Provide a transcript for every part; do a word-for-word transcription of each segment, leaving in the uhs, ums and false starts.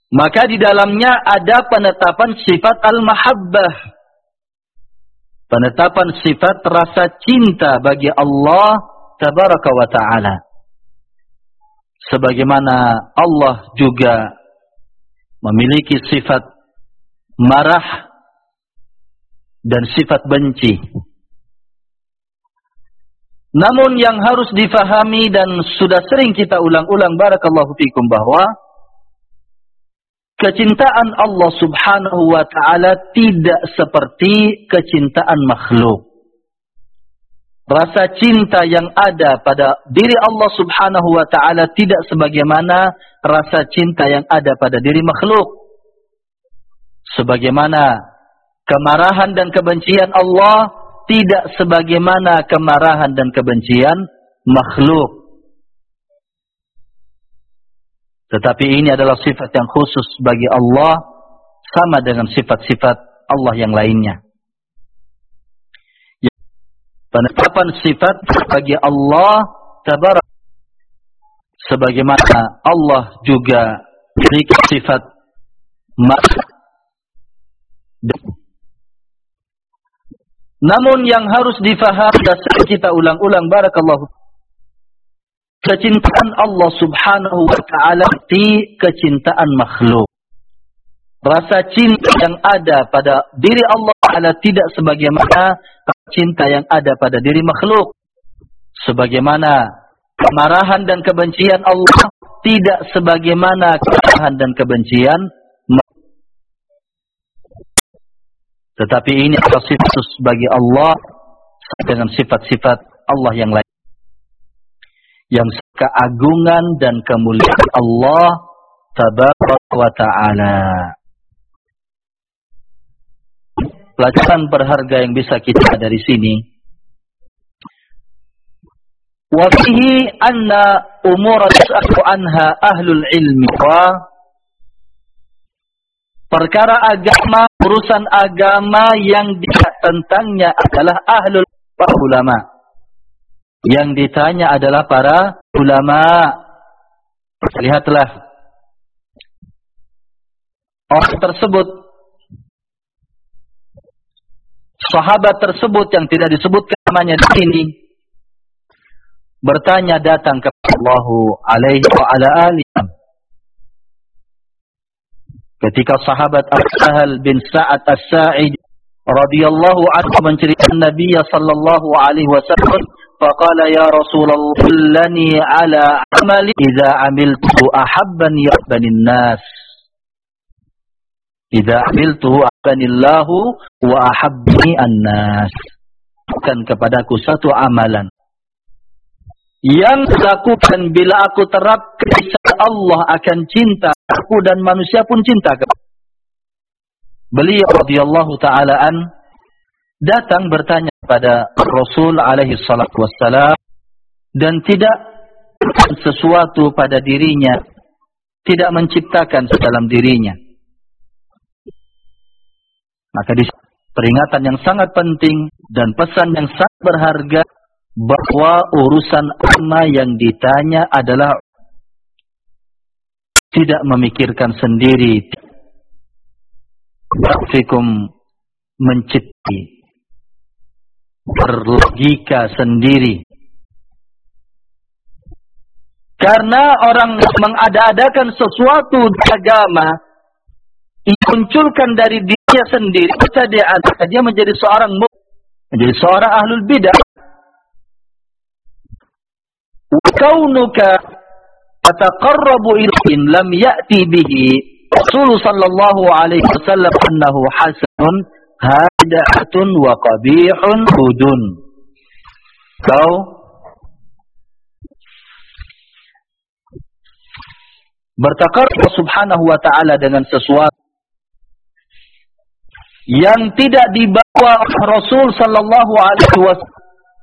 Maka di dalamnya ada penetapan sifat al-mahabbah. Penetapan sifat rasa cinta bagi Allah tabaraka wa ta'ala. Sebagaimana Allah juga memiliki sifat marah dan sifat benci. Namun yang harus difahami dan sudah sering kita ulang-ulang barakallahu fikum bahwa kecintaan Allah subhanahu wa ta'ala tidak seperti kecintaan makhluk. Rasa cinta yang ada pada diri Allah subhanahu wa ta'ala tidak sebagaimana rasa cinta yang ada pada diri makhluk. Sebagaimana kemarahan dan kebencian Allah tidak sebagaimana kemarahan dan kebencian makhluk. Tetapi ini adalah sifat yang khusus bagi Allah, sama dengan sifat-sifat Allah yang lainnya. Penetapan sifat bagi Allah tabarak, sebagaimana Allah juga memiliki sifat marah. Namun yang harus difahami dan kita ulang-ulang barakallahu, kecintaan Allah subhanahu wa ta'ala di kecintaan makhluk. Rasa cinta yang ada pada diri Allah Ta'ala tidak sebagaimana cinta yang ada pada diri makhluk. Sebagaimana kemarahan dan kebencian Allah tidak sebagaimana kemarahan dan kebencian makhluk. Tetapi ini adalah sifat khusus bagi Allah dengan sifat-sifat Allah yang lain. Yang keagungan dan kemuliaan Allah tabaraka wa ta'ala. Pelajaran berharga yang bisa kita dari sini. Wa fihi anna umura yas'alu anha ahlul ilmi wa perkara agama, urusan agama yang ditanya tentangnya adalah ahlul ulama. Yang ditanya adalah para ulama. Lihatlah orang tersebut, sahabat tersebut yang tidak disebutkan namanya di sini, bertanya datang kepada Allah alaihi wa ala alihi. Ketika sahabat Al-Sahal bin Sa'ad As-Sa'id radhiyallahu anhu menceritakan Nabi sallallahu alaihi wasallam, faqala ya Rasulullah kullani ala amali idza amiltu ahabbani yabanin nas. Idza amiltu ahabbanillahu wa ahabbani an-nas. Bukan kepadaku satu amalan yang lakukan bila aku terapkan, Allah akan cinta aku dan manusia pun cinta kepada. Beliau radhiyallahu taala an datang bertanya kepada Rasul alaihi salatu wassalam dan tidak sesuatu pada dirinya, tidak menciptakan dalam dirinya. Maka di peringatan yang sangat penting dan pesan yang sangat berharga bahwa urusan agama yang ditanya adalah tidak memikirkan sendiri, fikum mencipti, berlogika sendiri. Karena orang mengada-adakan sesuatu di agama, dimunculkan dari dirinya sendiri, maka dia menjadi seorang menjadi seorang ahlul bidah. Kaunuka tataqarrabu ilahin lam ya'ti bihi Rasul sallallahu alaihi wasallam annahu hasanun hadi'atun wa qabihun hudun. Kau bertaqarrub subhanahu wa ta'ala dengan sesuatu yang tidak dibawa Rasul sallallahu alaihi wasallam,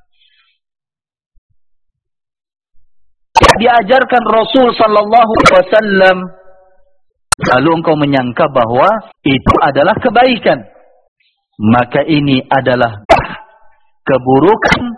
diajarkan Rasul sallallahu alaihi wasallam, lalu engkau menyangka bahwa itu adalah kebaikan, maka ini adalah keburukan